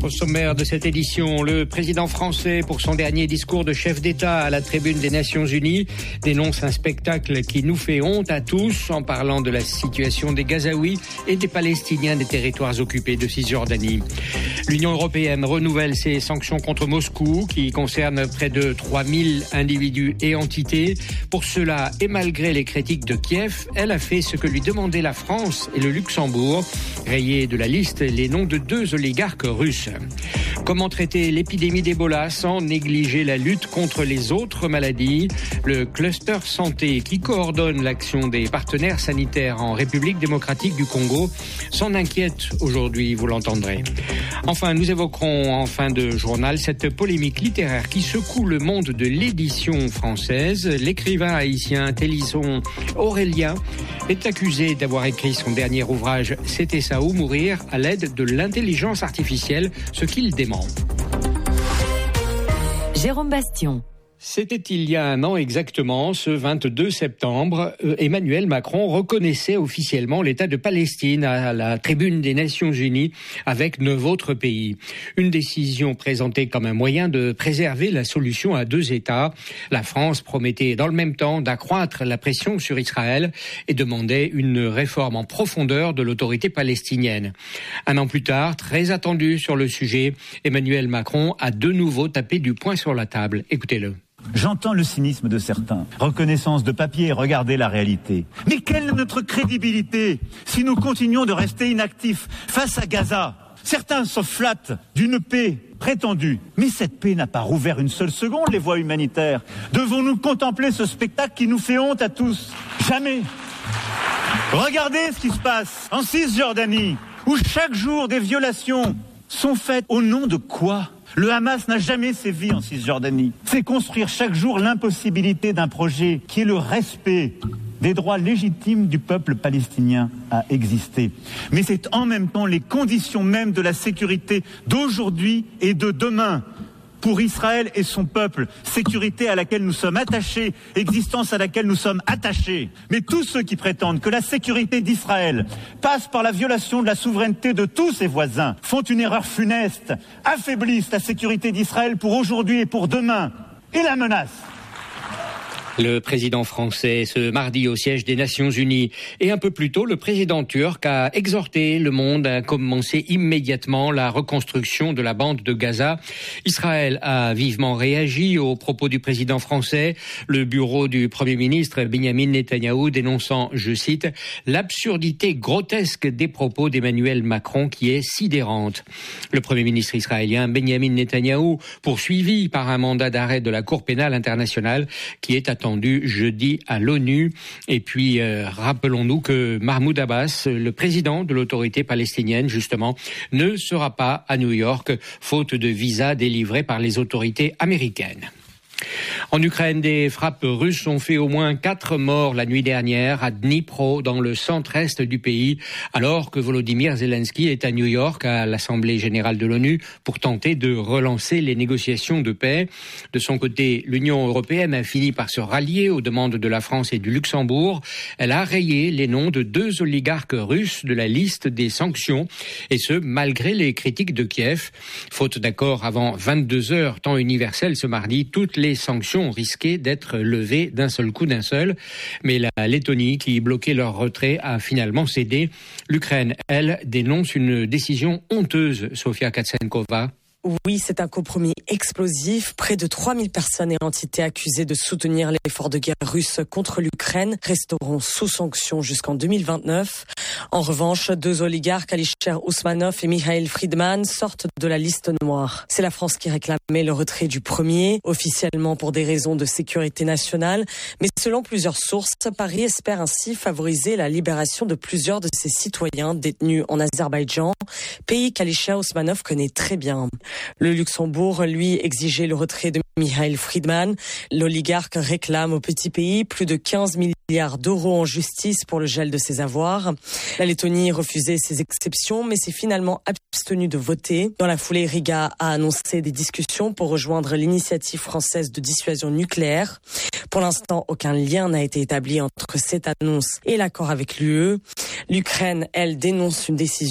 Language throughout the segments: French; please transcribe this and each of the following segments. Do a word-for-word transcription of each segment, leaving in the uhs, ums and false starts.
Au sommaire de cette édition, le président français, pour son dernier discours de chef d'État à la tribune des Nations Unies, dénonce un spectacle qui nous fait honte à tous en parlant de la situation des Gazaouis et des Palestiniens des territoires occupés de Cisjordanie. L'Union européenne renouvelle ses sanctions contre Moscou qui concernent près de trois mille individus et entités. Pour cela, et malgré les critiques de Kiev, elle a fait ce que lui demandaient la France et le Luxembourg, rayer de la liste les noms de deux oligarques russes. Comment traiter l'épidémie d'Ebola sans négliger la lutte contre les autres maladies? Le cluster santé qui coordonne l'action des partenaires sanitaires en République démocratique du Congo s'en inquiète aujourd'hui, vous l'entendrez. Enfin, nous évoquerons en fin de journal cette polémique littéraire qui secoue le monde de l'édition française. L'écrivain haïtien Télisson Aurélien est accusé d'avoir écrit son dernier ouvrage « C'était ça ou mourir » à l'aide de l'intelligence artificielle, ce qu'il dément. Jérôme Bastion. C'était il y a un an exactement, ce vingt-deux septembre, Emmanuel Macron reconnaissait officiellement l'État de Palestine à la tribune des Nations Unies avec neuf autres pays. Une décision présentée comme un moyen de préserver la solution à deux États. La France promettait dans le même temps d'accroître la pression sur Israël et demandait une réforme en profondeur de l'autorité palestinienne. Un an plus tard, très attendu sur le sujet, Emmanuel Macron a de nouveau tapé du poing sur la table. Écoutez-le. J'entends le cynisme de certains. Reconnaissance de papier, regardez la réalité. Mais quelle est notre crédibilité si nous continuons de rester inactifs face à Gaza? Certains se flattent d'une paix prétendue. Mais cette paix n'a pas rouvert une seule seconde les voies humanitaires. Devons-nous contempler ce spectacle qui nous fait honte à tous? Jamais. Regardez ce qui se passe en Cisjordanie, où chaque jour des violations sont faites au nom de quoi? Le Hamas n'a jamais sévi en Cisjordanie. C'est construire chaque jour l'impossibilité d'un projet qui est le respect des droits légitimes du peuple palestinien à exister. Mais c'est en même temps les conditions mêmes de la sécurité d'aujourd'hui et de demain pour Israël et son peuple, sécurité à laquelle nous sommes attachés, existence à laquelle nous sommes attachés. Mais tous ceux qui prétendent que la sécurité d'Israël passe par la violation de la souveraineté de tous ses voisins font une erreur funeste, affaiblissent la sécurité d'Israël pour aujourd'hui et pour demain, et la menacent. Le président français ce mardi au siège des Nations Unies et un peu plus tôt, le président turc a exhorté le monde à commencer immédiatement la reconstruction de la bande de Gaza. Israël a vivement réagi aux propos du président français. Le bureau du Premier ministre Benyamin Netanyahou dénonçant, je cite, l'absurdité grotesque des propos d'Emmanuel Macron qui est sidérante. Le Premier ministre israélien Benyamin Netanyahou, poursuivi par un mandat d'arrêt de la Cour pénale internationale qui est attendu jeudi à l'ONU. Et puis, euh, rappelons-nous que Mahmoud Abbas, le président de l'autorité palestinienne, justement, ne sera pas à New York, faute de visa délivré par les autorités américaines. En Ukraine, des frappes russes ont fait au moins quatre morts la nuit dernière à Dnipro, dans le centre-est du pays, alors que Volodymyr Zelensky est à New York, à l'Assemblée générale de l'ONU, pour tenter de relancer les négociations de paix. De son côté, l'Union européenne a fini par se rallier aux demandes de la France et du Luxembourg. Elle a rayé les noms de deux oligarques russes de la liste des sanctions, et ce, malgré les critiques de Kiev. Faute d'accord avant vingt-deux heures, temps universel ce mardi, toutes les sanctions risquaient d'être levées d'un seul coup, d'un seul. Mais la Lettonie, qui bloquait leur retrait, a finalement cédé. L'Ukraine, elle, dénonce une décision honteuse, Sofia Katsenkova. Oui, c'est un compromis explosif. Près de trois mille personnes et entités accusées de soutenir l'effort de guerre russe contre l'Ukraine resteront sous sanctions jusqu'en deux mille vingt-neuf. En revanche, deux oligarques, Alisher Ousmanov et Mikhail Friedman, sortent de la liste noire. C'est la France qui réclamait le retrait du premier, officiellement pour des raisons de sécurité nationale. Mais selon plusieurs sources, Paris espère ainsi favoriser la libération de plusieurs de ses citoyens détenus en Azerbaïdjan, pays qu'Alisher Ousmanov connaît très bien. Le Luxembourg, lui, exigeait le retrait de Mikhail Friedman. L'oligarque réclame au petit pays plus de quinze milliards d'euros en justice pour le gel de ses avoirs. La Lettonie refusait ces exceptions, mais s'est finalement abstenue de voter. Dans la foulée, Riga a annoncé des discussions pour rejoindre l'initiative française de dissuasion nucléaire. Pour l'instant, aucun lien n'a été établi entre cette annonce et l'accord avec l'U E. L'Ukraine, elle, dénonce une décision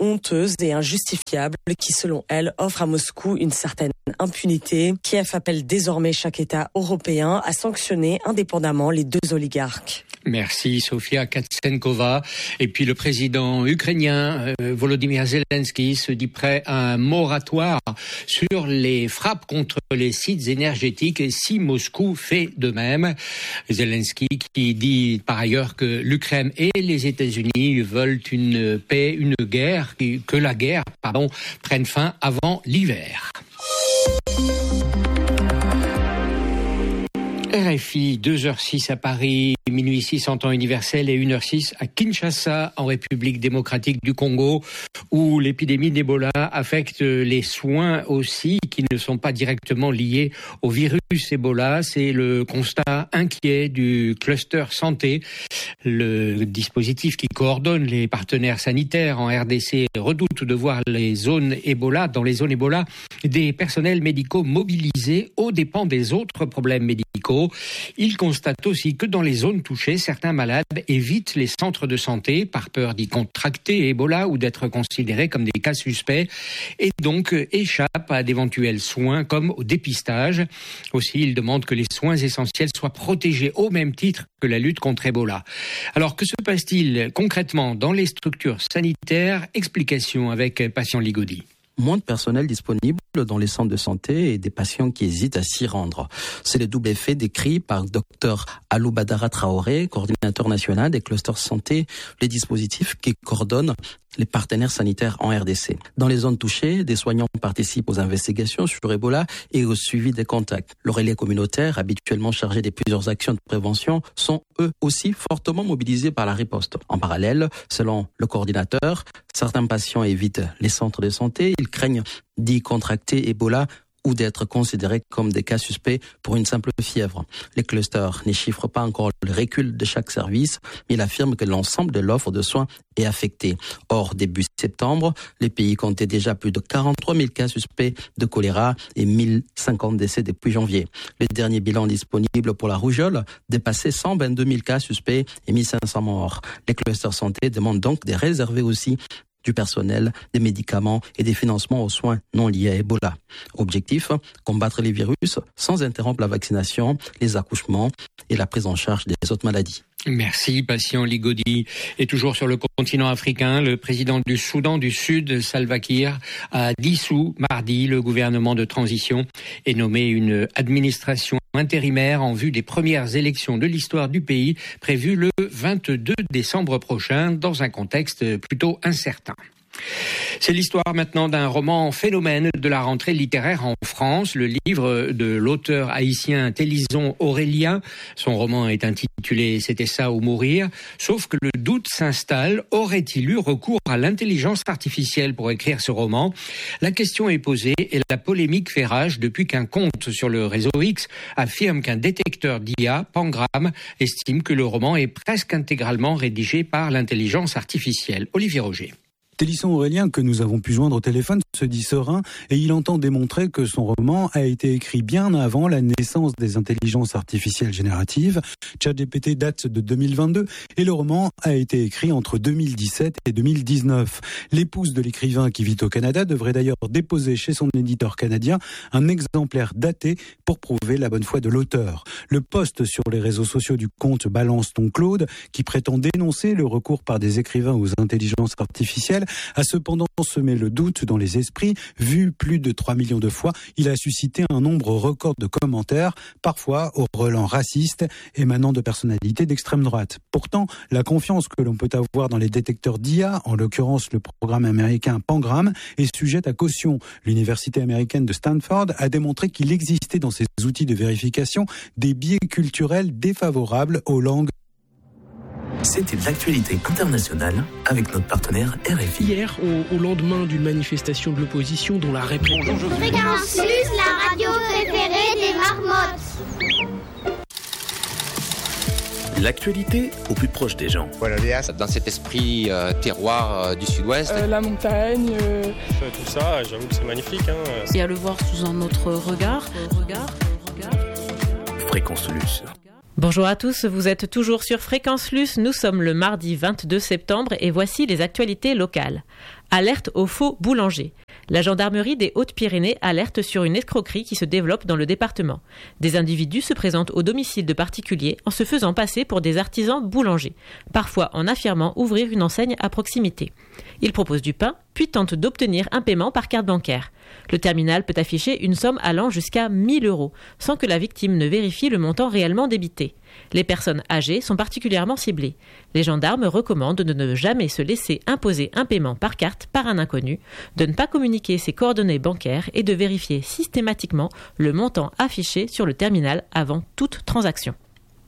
honteuse et injustifiable qui, selon elle, offre à Moscou une certaine impunité. Kiev appelle désormais chaque État européen à sanctionner indépendamment les deux oligarques. Merci Sofia Katsenkova. Et puis le président ukrainien euh, Volodymyr Zelensky se dit prêt à un moratoire sur les frappes contre les sites énergétiques si Moscou fait de même. Zelensky qui dit par ailleurs que l'Ukraine et les États-Unis veulent une paix, une guerre, que la guerre, pardon, prenne fin avant l'hiver. R F I, deux heures six à Paris, minuit six en temps universel et une heure six à Kinshasa, en République démocratique du Congo, où l'épidémie d'Ebola affecte les soins aussi, qui ne sont pas directement liés au virus Ebola. C'est le constat inquiet du cluster santé. Le dispositif qui coordonne les partenaires sanitaires en R D C redoute de voir les zones Ebola, dans les zones Ebola, des personnels médicaux mobilisés aux dépens des autres problèmes médicaux. Il constate aussi que dans les zones touchées, certains malades évitent les centres de santé par peur d'y contracter Ebola ou d'être considérés comme des cas suspects et donc échappent à d'éventuels soins comme au dépistage. Aussi, il demande que les soins essentiels soient protégés au même titre que la lutte contre Ebola. Alors, que se passe-t-il concrètement dans les structures sanitaires ? Explication avec Patient Ligodi. Moins de personnel disponible dans les centres de santé et des patients qui hésitent à s'y rendre. C'est le double effet décrit par Dr Alou Badara Traoré, coordinateur national des clusters santé, les dispositifs qui coordonnent les partenaires sanitaires en R D C. Dans les zones touchées, des soignants participent aux investigations sur Ebola et au suivi des contacts. Les relais communautaires, habituellement chargés de plusieurs actions de prévention, sont eux aussi fortement mobilisés par la riposte. En parallèle, selon le coordinateur, certains patients évitent les centres de santé. Ils craignent d'y contracter Ebola ou d'être considérés comme des cas suspects pour une simple fièvre. Les clusters ne chiffrent pas encore le recul de chaque service, mais ils affirment que l'ensemble de l'offre de soins est affecté. Or, début septembre, les pays comptaient déjà plus de quarante-trois mille cas suspects de choléra et mille cinquante décès depuis janvier. Le dernier bilan disponible pour la rougeole dépassait cent vingt-deux mille cas suspects et mille cinq cents morts. Les clusters santé demandent donc de réserver aussi du personnel, des médicaments et des financements aux soins non liés à Ebola. Objectif, combattre les virus sans interrompre la vaccination, les accouchements et la prise en charge des autres maladies. Merci, Patient Ligodi. Et toujours sur le continent africain, le président du Soudan du Sud, Salva Kiir, a dissous mardi le gouvernement de transition et nommé une administration intérimaire en vue des premières élections de l'histoire du pays prévues le vingt-deux décembre prochain dans un contexte plutôt incertain. C'est l'histoire maintenant d'un roman phénomène de la rentrée littéraire en France, le livre de l'auteur haïtien Télison Aurélien. Son roman est intitulé « C'était ça ou mourir », sauf que le doute s'installe. Aurait-il eu recours à l'intelligence artificielle pour écrire ce roman ? La question est posée et la polémique fait rage depuis qu'un compte sur le réseau X affirme qu'un détecteur d'I A, Pangram, estime que le roman est presque intégralement rédigé par l'intelligence artificielle. Olivier Roger. Télison Aurélien, que nous avons pu joindre au téléphone, se dit serein et il entend démontrer que son roman a été écrit bien avant la naissance des intelligences artificielles génératives. ChatGPT date de deux mille vingt-deux et le roman a été écrit entre deux mille dix-sept et deux mille dix-neuf. L'épouse de l'écrivain qui vit au Canada devrait d'ailleurs déposer chez son éditeur canadien un exemplaire daté pour prouver la bonne foi de l'auteur. Le post sur les réseaux sociaux du compte Balance ton Claude, qui prétend dénoncer le recours par des écrivains aux intelligences artificielles, a cependant semé le doute dans les esprits. Vu plus de trois millions de fois, il a suscité un nombre record de commentaires, parfois au relent raciste, émanant de personnalités d'extrême droite. Pourtant, la confiance que l'on peut avoir dans les détecteurs d'I A, en l'occurrence le programme américain Pangram, est sujette à caution. L'université américaine de Stanford a démontré qu'il existait dans ces outils de vérification des biais culturels défavorables aux langues. C'était l'actualité internationale avec notre partenaire R F I. Hier, au, au lendemain d'une manifestation de l'opposition dont la réponse... Fréquence Plus, la radio préférée des marmottes. L'actualité au plus proche des gens. Voilà, dans cet esprit euh, terroir euh, du sud-ouest. Euh, la montagne. Euh... Tout ça, j'avoue que c'est magnifique. Hein. Et à le voir sous un autre regard. regard, regard. Fréquence Luce. Bonjour à tous, vous êtes toujours sur Fréquence Luce, nous sommes le mardi vingt-deux septembre et voici les actualités locales. Alerte aux faux boulangers. La gendarmerie des Hautes-Pyrénées alerte sur une escroquerie qui se développe dans le département. Des individus se présentent au domicile de particuliers en se faisant passer pour des artisans boulangers, parfois en affirmant ouvrir une enseigne à proximité. Ils proposent du pain, puis tentent d'obtenir un paiement par carte bancaire. Le terminal peut afficher une somme allant jusqu'à mille euros, sans que la victime ne vérifie le montant réellement débité. Les personnes âgées sont particulièrement ciblées. Les gendarmes recommandent de ne jamais se laisser imposer un paiement par carte par un inconnu, de ne pas communiquer ses coordonnées bancaires et de vérifier systématiquement le montant affiché sur le terminal avant toute transaction.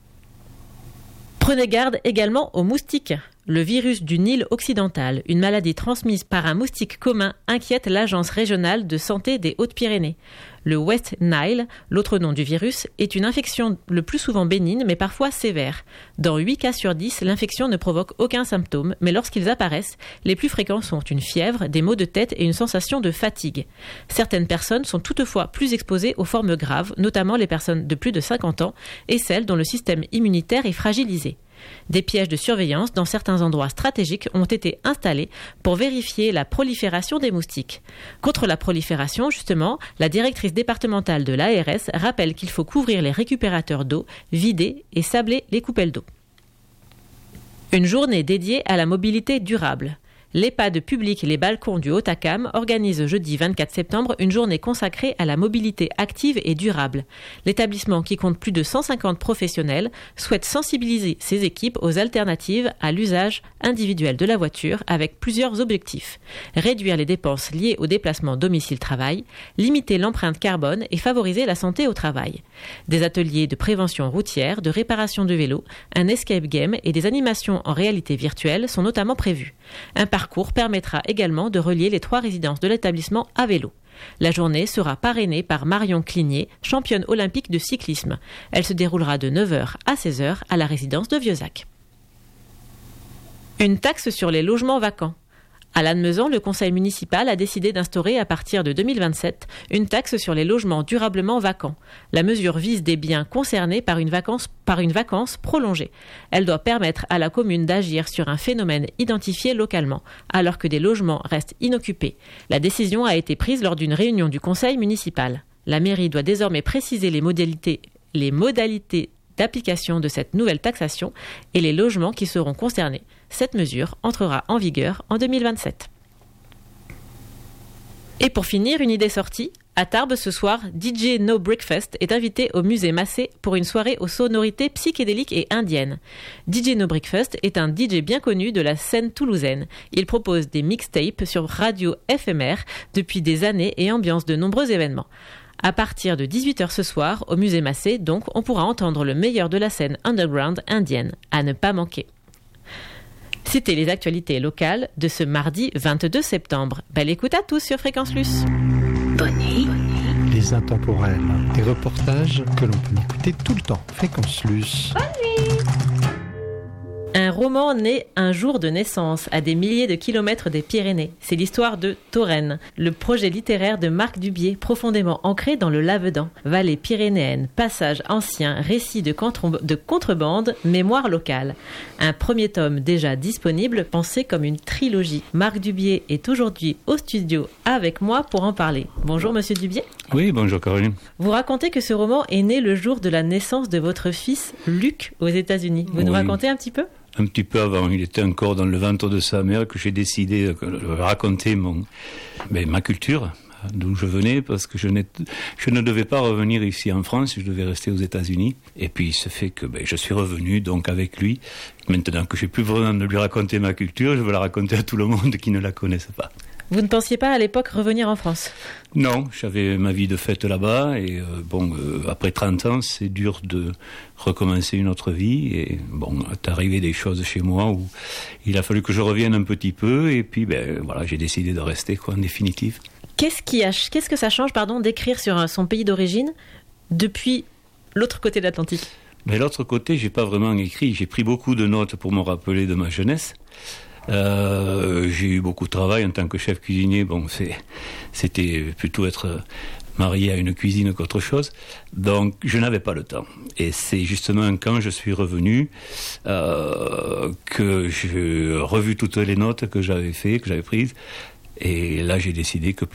Prenez garde également aux moustiques. Le virus du Nil occidental, une maladie transmise par un moustique commun, inquiète l'Agence régionale de santé des Hautes-Pyrénées. Le West Nile, l'autre nom du virus, est une infection le plus souvent bénigne mais parfois sévère. Dans huit cas sur dix, l'infection ne provoque aucun symptôme, mais lorsqu'ils apparaissent, les plus fréquents sont une fièvre, des maux de tête et une sensation de fatigue. Certaines personnes sont toutefois plus exposées aux formes graves, notamment les personnes de plus de cinquante ans et celles dont le système immunitaire est fragilisé. Des pièges de surveillance dans certains endroits stratégiques ont été installés pour vérifier la prolifération des moustiques. Contre la prolifération, justement, la directrice départementale de l'A R S rappelle qu'il faut couvrir les récupérateurs d'eau, vider et sabler les coupelles d'eau. Une journée dédiée à la mobilité durable. L'EHPAD public Les Balcons du Haut-Acam organise jeudi vingt-quatre septembre une journée consacrée à la mobilité active et durable. L'établissement, qui compte plus de cent cinquante professionnels, souhaite sensibiliser ses équipes aux alternatives à l'usage individuel de la voiture avec plusieurs objectifs. Réduire les dépenses liées au déplacement domicile-travail, limiter l'empreinte carbone et favoriser la santé au travail. Des ateliers de prévention routière, de réparation de vélos, un escape game et des animations en réalité virtuelle sont notamment prévus. Un parcours permettra également de relier les trois résidences de l'établissement à vélo. La journée sera parrainée par Marion Cligné, championne olympique de cyclisme. Elle se déroulera de neuf heures à seize heures à la résidence de Vieuzac. Une taxe sur les logements vacants. À Lannemezan, le conseil municipal a décidé d'instaurer à partir de deux mille vingt-sept une taxe sur les logements durablement vacants. La mesure vise des biens concernés par une vacance, par une vacance prolongée. Elle doit permettre à la commune d'agir sur un phénomène identifié localement, alors que des logements restent inoccupés. La décision a été prise lors d'une réunion du conseil municipal. La mairie doit désormais préciser les modalités, les modalités d'application de cette nouvelle taxation et les logements qui seront concernés. Cette mesure entrera en vigueur en deux mille vingt-sept. Et pour finir, une idée sortie. À Tarbes, ce soir, D J No Breakfast est invité au musée Massé pour une soirée aux sonorités psychédéliques et indiennes. D J No Breakfast est un D J bien connu de la scène toulousaine. Il propose des mixtapes sur radio F M R depuis des années et ambiance de nombreux événements. À partir de dix-huit heures ce soir, au musée Massé, donc, on pourra entendre le meilleur de la scène underground indienne. À ne pas manquer. C'était les actualités locales de ce mardi vingt-deux septembre. Belle écoute à tous sur Fréquence Plus. Bonne nuit. Les intemporels, des reportages que l'on peut écouter tout le temps. Fréquence Plus. Bonne nuit. Un roman né un jour de naissance à des milliers de kilomètres des Pyrénées. C'est l'histoire de Touraine, le projet littéraire de Marc Dubié, profondément ancré dans le Lavedan. Vallée pyrénéenne, passage ancien, récit de, contre- de contrebande, mémoire locale. Un premier tome déjà disponible, pensé comme une trilogie. Marc Dubié est aujourd'hui au studio avec moi pour en parler. Bonjour Monsieur Dubié. Oui, bonjour Caroline. Vous racontez que ce roman est né le jour de la naissance de votre fils Luc aux États-Unis. Vous oui. nous racontez un petit peu ? Un petit peu avant, il était encore dans le ventre de sa mère que j'ai décidé de raconter mon, ben, ma culture, d'où je venais, parce que je, je ne devais pas revenir ici en France, je devais rester aux États-Unis. Et puis il se fait que ben, je suis revenu donc avec lui. Maintenant que j'ai plus besoin de lui raconter ma culture, je veux la raconter à tout le monde qui ne la connaisse pas. Vous ne pensiez pas à l'époque revenir en France ? Non, j'avais ma vie de fête là-bas et euh, bon, euh, après trente ans, c'est dur de recommencer une autre vie et bon, est arrivé des choses chez moi où il a fallu que je revienne un petit peu et puis ben voilà, j'ai décidé de rester quoi en définitive. Qu'est-ce qui a, qu'est-ce que ça change pardon d'écrire sur son pays d'origine depuis l'autre côté de l'Atlantique ? Mais l'autre côté, j'ai pas vraiment écrit, j'ai pris beaucoup de notes pour me rappeler de ma jeunesse. Euh, j'ai eu beaucoup de travail en tant que chef cuisinier. Bon, c'est, c'était plutôt être marié à une cuisine qu'autre chose. Donc, je n'avais pas le temps. Et c'est justement quand je suis revenu euh, que j'ai revu toutes les notes que j'avais fait, que j'avais prises. Et là, j'ai décidé que